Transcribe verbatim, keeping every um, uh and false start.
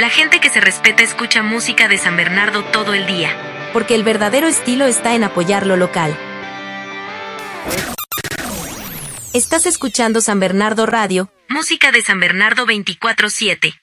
La gente que se respeta escucha música de San Bernardo todo el día. Porque el verdadero estilo está en apoyar lo local. Estás escuchando San Bernardo Radio. Música de San Bernardo veinticuatro siete.